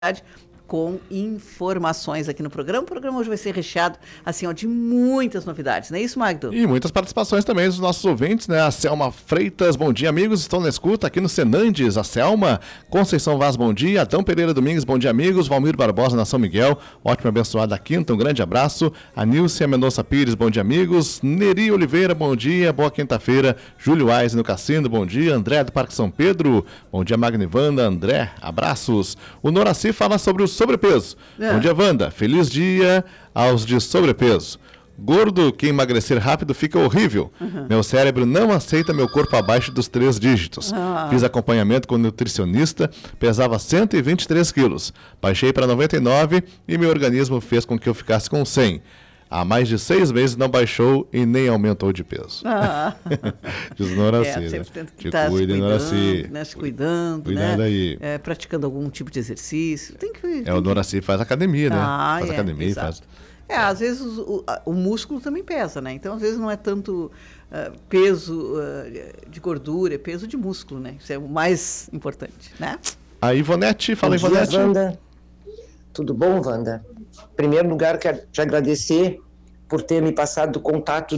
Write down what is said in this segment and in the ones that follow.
com informações aqui no programa. O programa hoje vai ser recheado, assim, ó, de muitas novidades, não é isso, Magdo? E muitas participações também dos nossos ouvintes, né? A Selma Freitas, bom dia, amigos, estão na escuta aqui no Senandes. A Selma, Conceição Vaz, bom dia. Adão Pereira Domingues, bom dia, amigos. Valmir Barbosa, na São Miguel, ótima abençoada quinta, um grande abraço. A Nilcia Mendonça Pires, bom dia, amigos. Neri Oliveira, bom dia, boa quinta-feira. Júlio Ais no Cassino, bom dia. André do Parque São Pedro, bom dia, Magni Wanda, André, abraços. O Noraci fala sobre o sobrepeso. Bom dia, Wanda. Feliz dia aos de sobrepeso. Gordo que emagrecer rápido fica horrível. Meu cérebro não aceita meu corpo abaixo dos 3 dígitos. Fiz acompanhamento com nutricionista, pesava 123 quilos. Baixei para 99 e meu organismo fez com que eu ficasse com 100. Há mais de 6 meses não baixou e nem aumentou de peso. Diz Noraci, sempre né? tenta que Te tá cuide, Noraci. se cuidando, Cuidado né? aí. Praticando algum tipo de exercício. O Noraci faz academia, né? Faz academia e exato. faz... Às vezes o músculo também pesa, né? Então, às vezes não é tanto peso de gordura, é peso de músculo, né? Isso é o mais importante, né? A Ivonete, fala Ivonete. Bom dia, Wanda. Tudo bom, Wanda? Em primeiro lugar, quero te agradecer por ter me passado o contato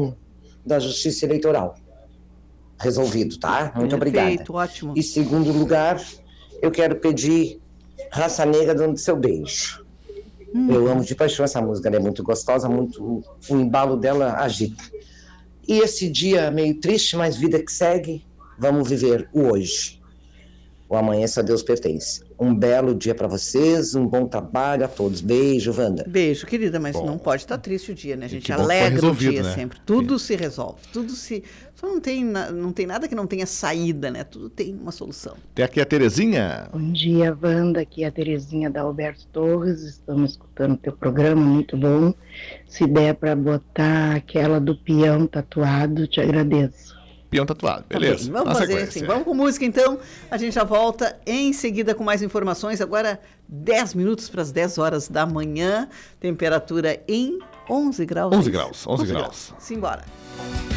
da Justiça Eleitoral. Resolvido, tá? Muito obrigada. Perfeito, ótimo. Em segundo lugar, eu quero pedir Raça Negra dando seu beijo. Eu amo de paixão essa música, ela é muito gostosa, muito, o embalo dela agita. E esse dia meio triste, mas vida que segue, vamos viver o hoje. O amanhã só Deus pertence. Um belo dia para vocês, um bom trabalho a todos. Beijo, Wanda. Beijo, querida, mas não pode estar triste o dia, né? A gente alegra o dia, né? Sempre. Tudo se resolve, Só não tem nada que não tenha saída, né? Tudo tem uma solução. Tem aqui a Terezinha. Bom dia, Wanda. Aqui é a Terezinha da Alberto Torres. Estamos escutando o teu programa, muito bom. Se der para botar aquela do peão tatuado, te agradeço. Peão tatuado, beleza. Tá bem, vamos fazer assim, vamos com música então, a gente já volta em seguida com mais informações, agora 10 minutos para as 10 horas da manhã, temperatura em 11 graus. 11 graus. Simbora.